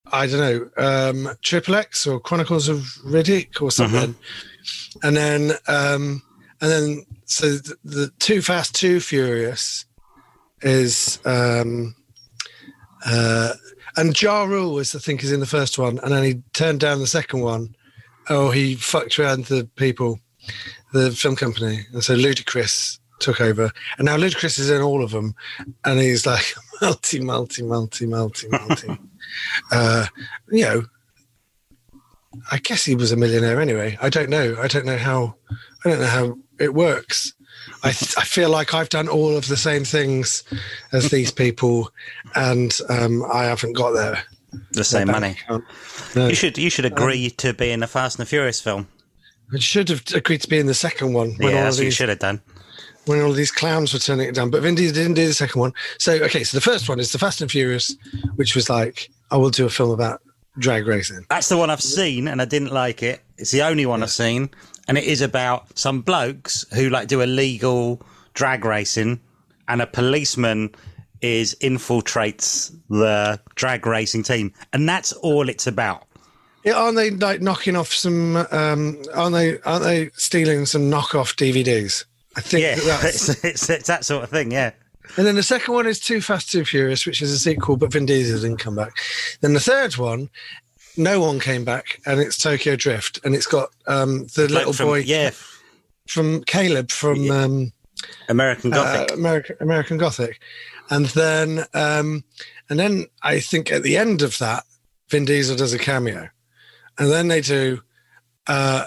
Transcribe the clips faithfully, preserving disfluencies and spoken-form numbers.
I don't know, um, Triple X or Chronicles of Riddick or something. Mm-hmm. And then, um, and then, so the, the Too Fast, Too Furious is, um, uh, and Ja Rule was, I think, is in the first one, and then he turned down the second one. Oh, he fucked around the people, the film company, and so Ludacris took over, and now Ludacris is in all of them, and he's like multi, multi, multi, multi, multi. uh, you know, I guess he was a millionaire anyway. I don't know. I don't know how. I don't know how it works. I th- I feel like I've done all of the same things as these people, and um, I haven't got there. The same money. No. You should you should agree um, to be in a Fast and the Furious film. I should have agreed to be in the second one. When yeah, all that's these, what you should have done. When all these clowns were turning it down. But Vin Diesel didn't do the second one. So, okay, so the first one is the Fast and Furious, which was like, I will do a film about drag racing. That's the one I've seen, and I didn't like it. It's the only one yeah. I've seen. And it is about some blokes who like do illegal drag racing, and a policeman is infiltrates the drag racing team, and that's all it's about. Yeah, aren't they like knocking off some? Um, aren't they? Aren't they stealing some knockoff D V Ds? I think. Yeah, that that's... it's, it's, it's that sort of thing. Yeah. And then the second one is Too Fast, Too Furious, which is a sequel, but Vin Diesel didn't come back. Then the third one, no one came back, and it's Tokyo Drift, and it's got um, the like little from, boy, yeah, from Caleb from yeah. um, American Gothic, uh, American American Gothic, and then um, and then I think at the end of that, Vin Diesel does a cameo, and then they do uh,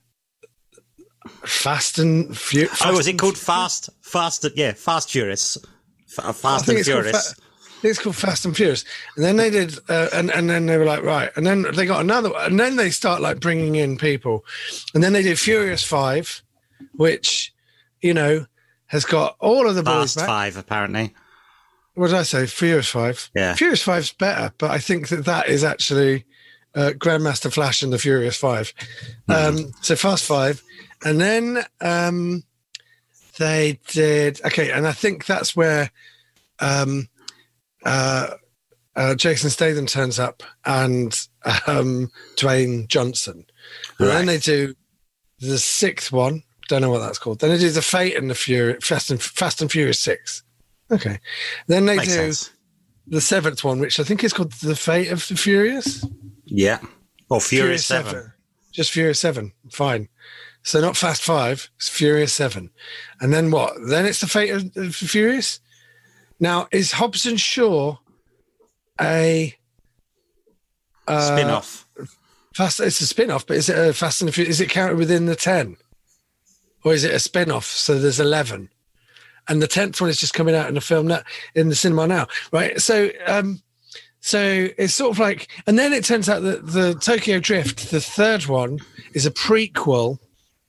Fast and Furious. Oh, was it called Fast? Fast, yeah, Fast Furious, F- Fast and Furious. It's called Fast and Furious, and then they did, uh, and and then they were like, right, and then they got another one, and then they start like bringing in people, and then they did Furious Five, which, you know, has got all of the boys Fast back. Five, apparently. What did I say? Furious Five. Yeah, Furious Five's better, but I think that that is actually uh, Grandmaster Flash and the Furious Five. Mm. Um, so Fast Five, and then um, they did okay, and I think that's where. Um, Uh, uh, Jason Statham turns up and um, Dwayne Johnson. And right. then they do the sixth one. Don't know what that's called. Then they do the Fate and the Fury, Fast and Fast and Furious Six. Okay. Then they Makes do sense. The seventh one, which I think is called The Fate of the Furious. Yeah. Or Furious, Furious Seven. Seven. Just Furious Seven. Fine. So not Fast Five. It's Furious Seven. And then what? Then it's The Fate of the Furious. Now, is Hobbs and Shaw a uh, spin-off? Fast, it's a spin-off, but is it a Fast and the Furious? Is it counted within the ten, or is it a spin-off? So there's eleven, and the tenth one is just coming out in the film now, in the cinema now, right? So, um, so it's sort of like, and then it turns out that the Tokyo Drift, the third one, is a prequel.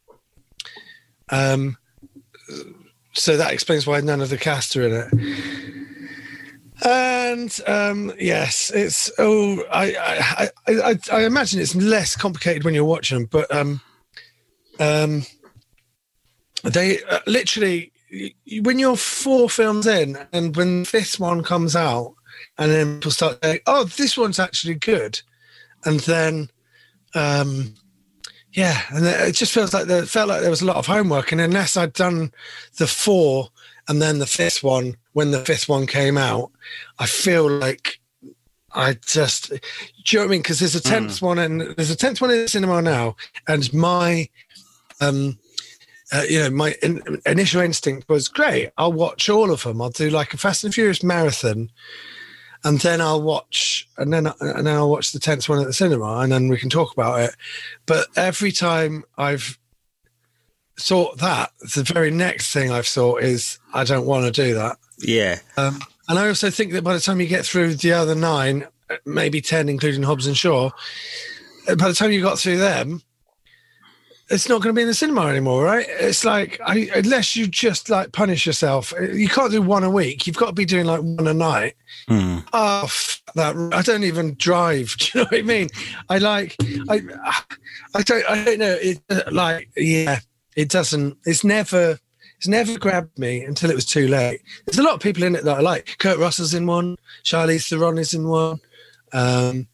Um. So that explains why none of the cast are in it. And um, yes, it's oh, I I, I I imagine it's less complicated when you're watching them, but um, um, they uh, literally when you're four films in, and when the fifth one comes out, and then people start saying, "Oh, this one's actually good," and then um. Yeah, and it just feels like there felt like there was a lot of homework, and unless I'd done the four and then the fifth one when the fifth one came out, I feel like I just, do you know what I mean? Because there's a tenth mm. one, and there's a tenth one in the cinema now, and my, um, uh, you know, my in, initial instinct was great. I'll watch all of them. I'll do like a Fast and Furious marathon. And then I'll watch, and then and then I'll watch the tenth one at the cinema, and then we can talk about it. But every time I've thought that, the very next thing I've thought is I don't want to do that. Yeah. Um, and I also think that by the time you get through the other nine, maybe ten, including Hobbs and Shaw, by the time you got through them, it's not going to be in the cinema anymore, right? It's like, I, unless you just like punish yourself, you can't do one a week. You've got to be doing like one a night. Mm. Oh, f- that I don't even drive. Do you know what I mean? I like, I, I don't, I don't know. It like, yeah, it doesn't. It's never, it's never grabbed me until it was too late. There's a lot of people in it that I like. Kurt Russell's in one. Charlize Theron is in one. Um,